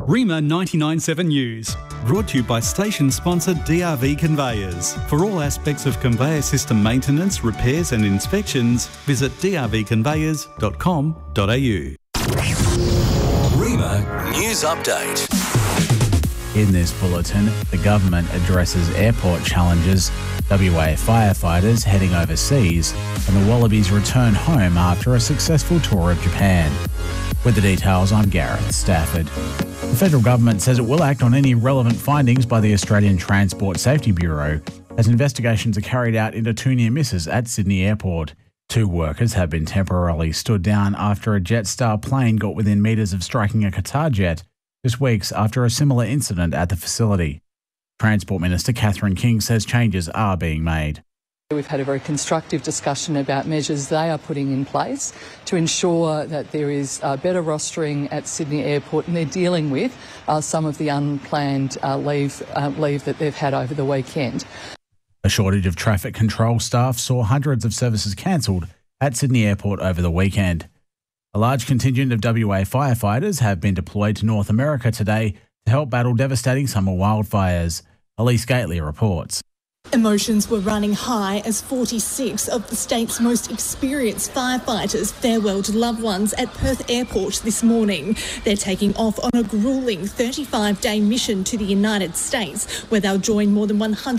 Rima 99.7 News, brought to you by station sponsor DRV Conveyors. For all aspects of conveyor system maintenance, repairs and inspections, visit drvconveyors.com.au. Rima News Update. In this bulletin, the government addresses airport challenges, WA firefighters heading overseas, and the Wallabies return home after a successful tour of Japan. With the details, I'm Gareth Stafford. The federal government says it will act on any relevant findings by the Australian Transport Safety Bureau as investigations are carried out into two near misses at Sydney Airport. 2 workers have been temporarily stood down after a Jetstar plane got within metres of striking a Qatar jet just weeks after a similar incident at the facility. Transport Minister Catherine King says changes are being made. We've had a very constructive discussion about measures they are putting in place to ensure that there is better rostering at Sydney Airport, and they're dealing with some of the unplanned leave that they've had over the weekend. A shortage of traffic control staff saw hundreds of services cancelled at Sydney Airport over the weekend. A large contingent of WA firefighters have been deployed to North America today to help battle devastating summer wildfires. Elise Gately reports. Emotions were running high as 46 of the state's most experienced firefighters farewelled loved ones at Perth Airport this morning. They're taking off on a gruelling 35-day mission to the United States, where they'll join more than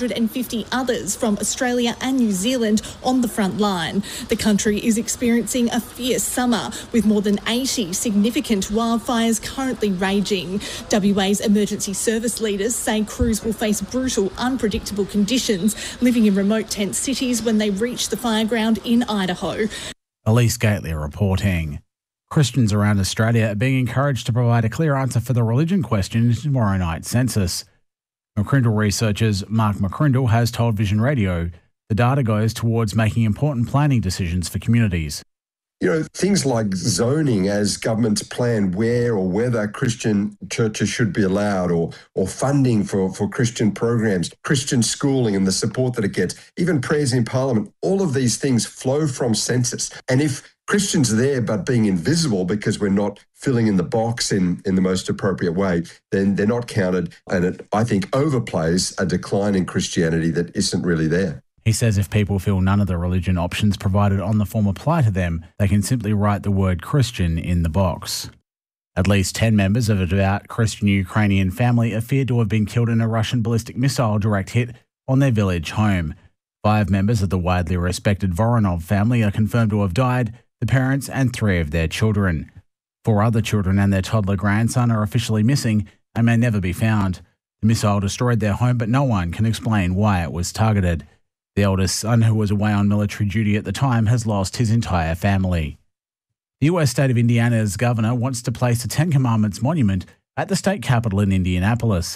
150 others from Australia and New Zealand on the front line. The country is experiencing a fierce summer, with more than 80 significant wildfires currently raging. WA's emergency service leaders say crews will face brutal, unpredictable conditions living in remote tent cities when they reach the fireground in Idaho. Elise Gately reporting. Christians around Australia are being encouraged to provide a clear answer for the religion question in tomorrow night's census. McCrindle researchers Mark McCrindle has told Vision Radio the data goes towards making important planning decisions for communities. You know, things like zoning as governments plan where or whether Christian churches should be allowed, or funding for Christian programs, Christian schooling and the support that it gets, even prayers in Parliament, all of these things flow from census. And if Christians are there but being invisible because we're not filling in the box in the most appropriate way, then they're not counted. And it, I think, overplays a decline in Christianity that isn't really there. He says if people feel none of the religion options provided on the form apply to them, they can simply write the word Christian in the box. At least 10 members of a devout Christian Ukrainian family are feared to have been killed in a Russian ballistic missile direct hit on their village home. 5 members of the widely respected Voronov family are confirmed to have died, the parents and 3 of their children. 4 other children and their toddler grandson are officially missing and may never be found. The missile destroyed their home, but no one can explain why it was targeted. The eldest son, who was away on military duty at the time, has lost his entire family. The US state of Indiana's governor wants to place a Ten Commandments monument at the state capitol in Indianapolis.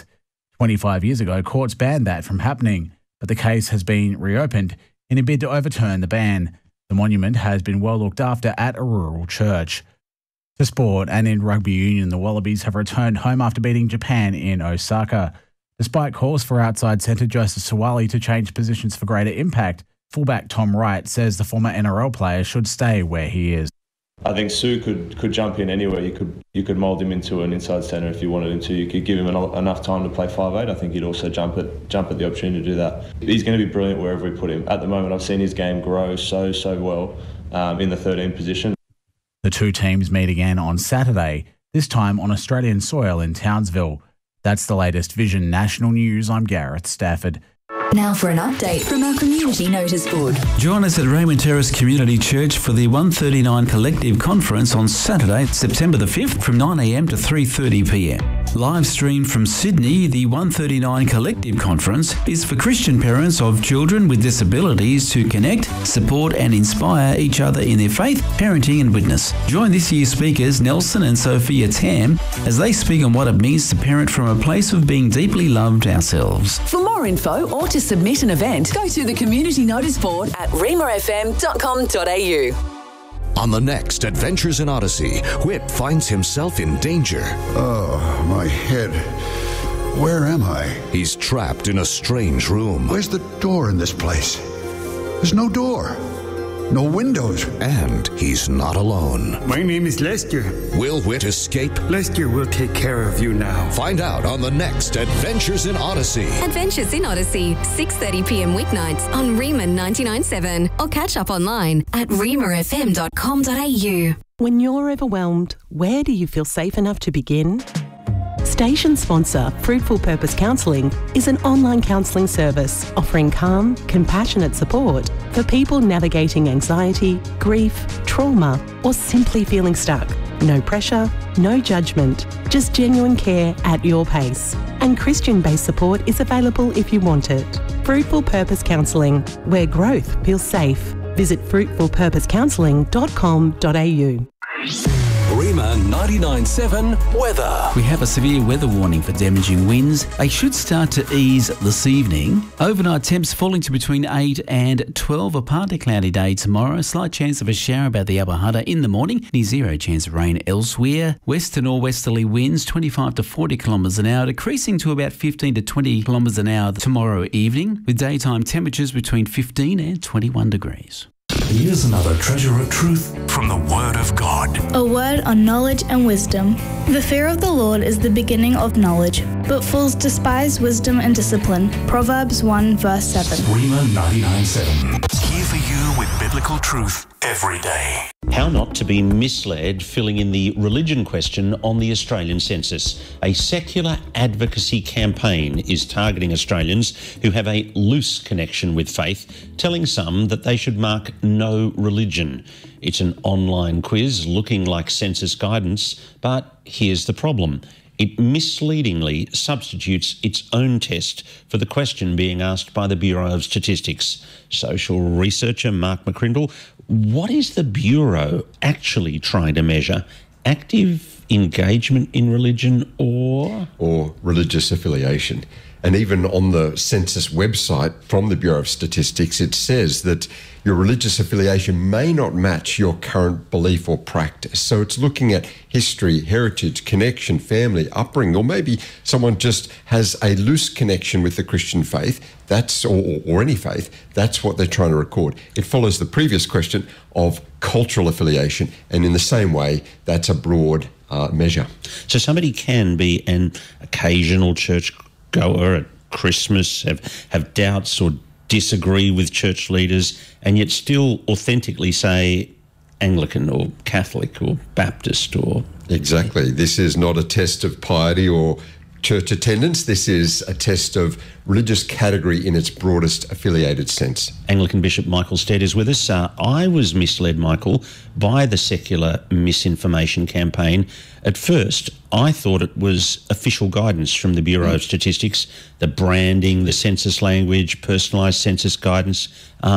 25 years ago, courts banned that from happening, but the case has been reopened in a bid to overturn the ban. The monument has been well looked after at a rural church. To sport, and in rugby union, the Wallabies have returned home after beating Japan in Osaka. Despite calls for outside centre Joseph Suwali to change positions for greater impact, fullback Tom Wright says the former NRL player should stay where he is. I think Sue could jump in anywhere. You could mould him into an inside centre if you wanted him to. You could give him enough time to play 5'8". I think he'd also jump at the opportunity to do that. He's going to be brilliant wherever we put him. At the moment, I've seen his game grow so well in the 13 position. The two teams meet again on Saturday, this time on Australian soil in Townsville. That's the latest Vision National News. I'm Gareth Stafford. Now for an update from our community notice board. Join us at Raymond Terrace Community Church for the 139 Collective Conference on Saturday, September the 5th from 9am to 3:30pm. Live streamed from Sydney, the 139 Collective Conference is for Christian parents of children with disabilities to connect, support and inspire each other in their faith, parenting and witness. Join this year's speakers Nelson and Sophia Tam as they speak on what it means to parent from a place of being deeply loved ourselves. For more info or to submit an event, go to the community notice board at rimafm.com.au. On the next Adventures in Odyssey, Whit finds himself in danger. Oh, my head. Where am I? He's trapped in a strange room. Where's the door in this place? There's no door. no windows. And he's not alone. My name is Lester. Will Whitt escape? Lester will take care of you now. Find out on the next Adventures in Odyssey. Adventures in Odyssey, 6:30pm weeknights on Riemann 99.7 or catch up online at reamerfm.com.au. When you're overwhelmed, where do you feel safe enough to begin? Station sponsor Fruitful Purpose Counselling is an online counselling service offering calm, compassionate support for people navigating anxiety, grief, trauma, or simply feeling stuck. No pressure, no judgment, just genuine care at your pace. And Christian-based support is available if you want it. Fruitful Purpose Counselling, where growth feels safe. Visit fruitfulpurposecounselling.com.au. Riemann 99.7 weather. We have a severe weather warning for damaging winds. They should start to ease this evening. Overnight temps falling to between 8 and 12. A partly cloudy day tomorrow. A slight chance of a shower about the Upper Hunter in the morning. Near zero chance of rain elsewhere. West to northwesterly winds 25 to 40 kilometres an hour, decreasing to about 15 to 20 kilometres an hour tomorrow evening, with daytime temperatures between 15 and 21 degrees. Here's another treasure of truth from the Word of God. A word on knowledge and wisdom. The fear of the Lord is the beginning of knowledge, but fools despise wisdom and discipline. Proverbs 1 verse 7. Riemann 99.7. Here for you with biblical truth every day. How not to be misled, filling in the religion question on the Australian census. A secular advocacy campaign is targeting Australians who have a loose connection with faith, telling some that they should mark no religion. It's an online quiz looking like census guidance, but here's the problem. It misleadingly substitutes its own test for the question being asked by the Bureau of Statistics. Social researcher Mark McCrindle, what is the Bureau actually trying to measure? Active engagement in religion or religious affiliation? And even on the census website from the Bureau of Statistics, it says that your religious affiliation may not match your current belief or practice. So it's looking at history, heritage, connection, family, upbringing, or maybe someone just has a loose connection with the Christian faith, or any faith. That's what they're trying to record. It follows the previous question of cultural affiliation, and in the same way, that's a broad measure. So somebody can be an occasional church goer at Christmas, have doubts or disagree with church leaders, and yet still authentically say Anglican or Catholic or Baptist or... Exactly. This is not a test of piety or church attendance. This is a test of religious category in its broadest affiliated sense. Anglican Bishop Michael Stead is with us. I was misled, Michael, by the secular misinformation campaign. At first, I thought it was official guidance from the Bureau of Statistics, the branding, the census language, personalised census guidance.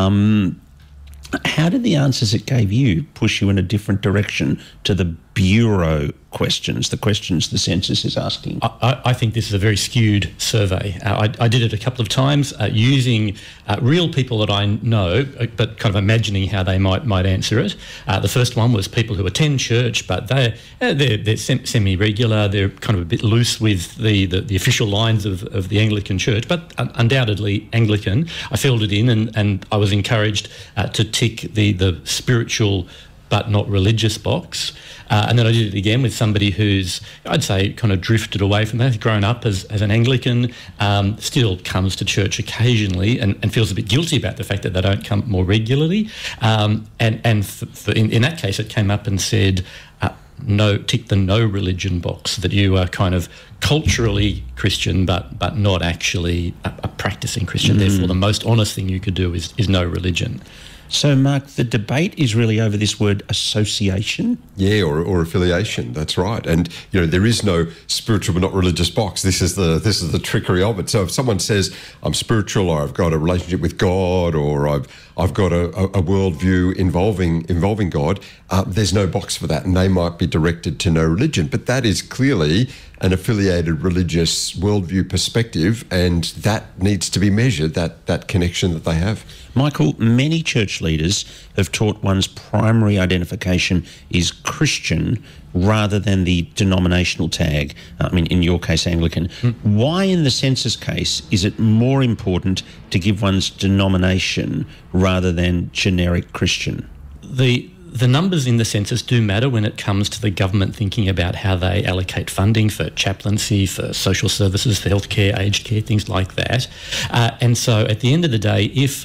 How did the answers it gave you push you in a different direction to the Bureau questions, the questions the census is asking? I think this is a very skewed survey. I did it a couple of times using real people that I know, but kind of imagining how they might answer it. The first one was people who attend church, but they're semi-regular. They're kind of a bit loose with the official lines of the Anglican Church, but undoubtedly Anglican. I filled it in, and I was encouraged to tick the spiritual but not religious box. And then I did it again with somebody who's, I'd say, kind of drifted away from that, grown up as an Anglican, still comes to church occasionally and feels a bit guilty about the fact that they don't come more regularly. In that case, it came up and said, tick the no religion box, that you are kind of culturally Christian but not actually a practicing Christian. Therefore, the most honest thing you could do is no religion. So, Mark, the debate is really over this word association? Yeah, or affiliation. That's right. And, there is no spiritual but not religious box. This is the trickery of it. So if someone says, I'm spiritual, or I've got a relationship with God, or I've got a worldview involving God, there's no box for that. And they might be directed to no religion. But that is clearly an affiliated religious worldview perspective, and that needs to be measured, that connection that they have. Michael, many church church leaders have taught one's primary identification is Christian rather than the denominational tag. I mean, in your case, Anglican. Why, in the census case, is it more important to give one's denomination rather than generic Christian? The numbers in the census do matter when it comes to the government thinking about how they allocate funding for chaplaincy, for social services, for healthcare, aged care, things like that. And so at the end of the day, if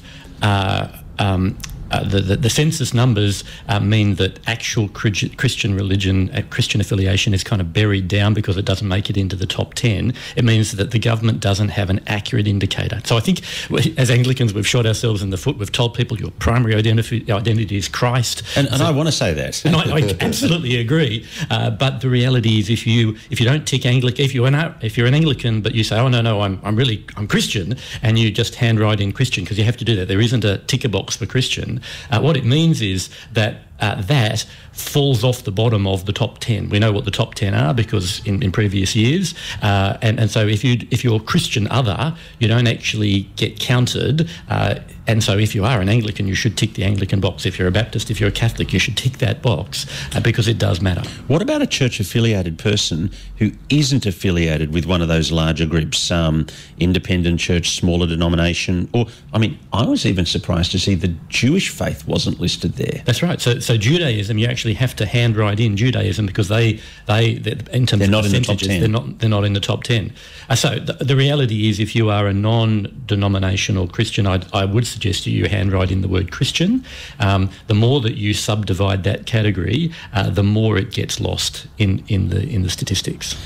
the census numbers mean that actual Christian religion, Christian affiliation is kind of buried down because it doesn't make it into the top 10. It means that the government doesn't have an accurate indicator. So I think as Anglicans, we've shot ourselves in the foot. We've told people your primary identity is Christ. And I want to say that. And I absolutely agree. But the reality is if you don't tick Anglican, if you're an Anglican, but you say, oh, no, I'm Christian, and you just handwrite in Christian, because you have to do that. There isn't a ticker box for Christian. What it means is that that falls off the bottom of the top 10. We know what the top 10 are because in previous years. And so if you're Christian other, you don't actually get counted. And so if you are an Anglican, you should tick the Anglican box. If you're a Baptist, if you're a Catholic, you should tick that box because it does matter. What about a church-affiliated person who isn't affiliated with one of those larger groups, independent church, smaller denomination? Or, I mean, I was even surprised to see the Jewish faith wasn't listed there. That's right. So Judaism, you actually have to handwrite in Judaism because they're in terms they're of not in the top 10. They're not in the top 10. So the reality is, if you are a non-denominational Christian, I would suggest to you handwrite in the word Christian. The more that you subdivide that category, the more it gets lost in the statistics.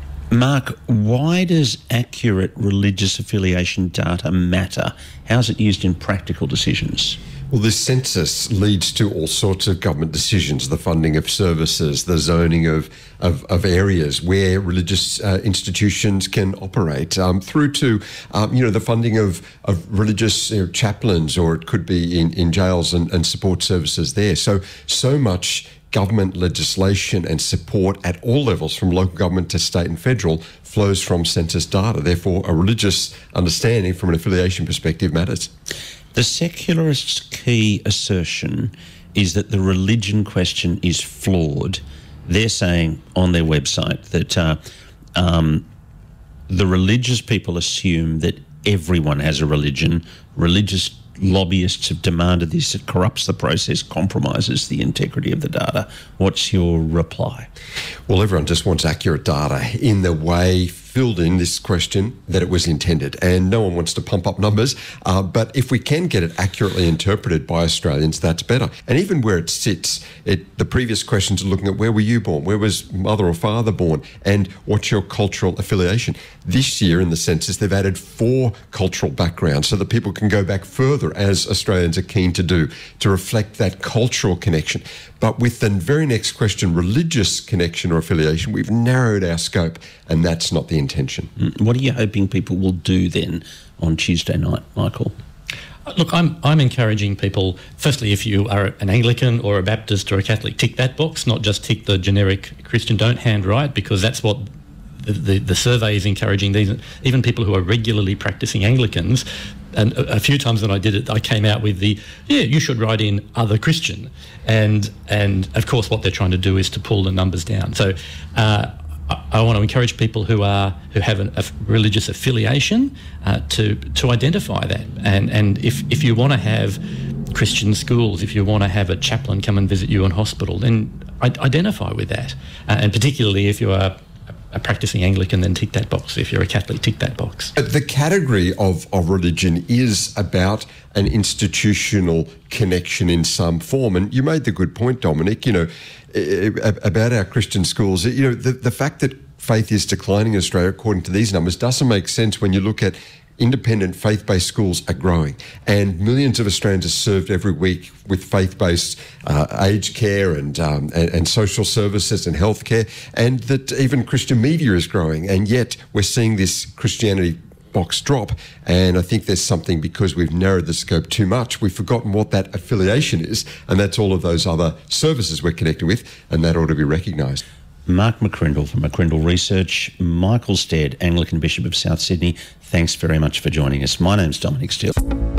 Mark, why does accurate religious affiliation data matter? How is it used in practical decisions? Well, this census leads to all sorts of government decisions, the funding of services, the zoning of areas where religious institutions can operate, through to, the funding of religious chaplains, or it could be in jails and support services there. So much government legislation and support at all levels, from local government to state and federal, flows from census data. Therefore, a religious understanding from an affiliation perspective matters. The secularists' key assertion is that the religion question is flawed. They're saying on their website that the religious people assume that everyone has a religion. Religious lobbyists have demanded this. It corrupts the process, compromises the integrity of the data. What's your reply? Well, everyone just wants accurate data in the way filled in this question that it was intended, and no one wants to pump up numbers, but if we can get it accurately interpreted by Australians, that's better. And even where it sits, the previous questions are looking at where were you born, where was mother or father born, and what's your cultural affiliation. This year in the census, they've added 4 cultural backgrounds so that people can go back further, as Australians are keen to do, to reflect that cultural connection. But with the very next question, religious connection or affiliation, we've narrowed our scope, and that's not the intention. What are you hoping people will do then on Tuesday night, Michael? Look, I'm encouraging people, firstly, if you are an Anglican or a Baptist or a Catholic, tick that box, not just tick the generic Christian. Don't handwrite, because that's what the survey is encouraging. These, even people who are regularly practicing Anglicans, and a few times when I did it, I came out with you should write in other Christian. And of course, what they're trying to do is to pull the numbers down. So I want to encourage people who have a religious affiliation to identify that. And if you want to have Christian schools, if you want to have a chaplain come and visit you in hospital, then identify with that. And particularly if you are a practicing Anglican, then tick that box. If you're a Catholic, tick that box. The category of religion is about an institutional connection in some form. And you made the good point, Dominic, about our Christian schools. The fact that faith is declining in Australia, according to these numbers, doesn't make sense when you look at independent faith-based schools are growing, and millions of Australians are served every week with faith-based aged care and social services and healthcare, and that even Christian media is growing, and yet we're seeing this Christianity box drop. And I think there's something, because we've narrowed the scope too much, we've forgotten what that affiliation is, and that's all of those other services we're connected with, and that ought to be recognised. Mark McCrindle from McCrindle Research, Michael Stead, Anglican Bishop of South Sydney, thanks very much for joining us. My name's Dominic Steele.